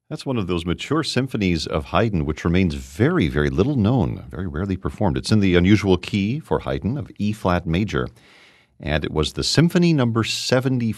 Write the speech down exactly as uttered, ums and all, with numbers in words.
That's one of those mature symphonies of Haydn, which remains very, very little known, very rarely performed. It's in the unusual key for Haydn of E-flat major, and it was the Symphony Number seventy